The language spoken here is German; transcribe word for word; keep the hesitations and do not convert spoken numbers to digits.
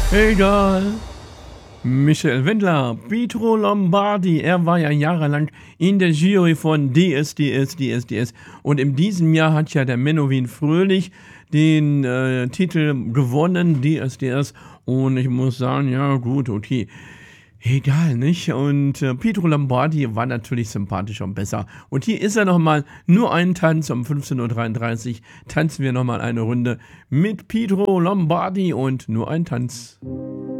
Egal. Michael Wendler, Pietro Lombardi, er war ja jahrelang in der Jury von DSDS, DSDS. Und in diesem Jahr hat ja der Menowin Fröhlich den äh, Titel gewonnen, DSDS. Und ich muss sagen, ja gut, okay. Egal, nicht? Und äh, Pietro Lombardi war natürlich sympathischer und besser. Und hier ist er nochmal, nur ein Tanz um fünfzehn Uhr dreiunddreißig. Tanzen wir nochmal eine Runde mit Pietro Lombardi und nur ein Tanz.